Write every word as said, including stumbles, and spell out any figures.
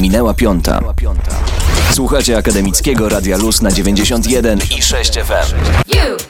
Minęła piąta. Słuchacie Akademickiego Radia Luz na dziewięćdziesiąt jeden i sześć F M. You.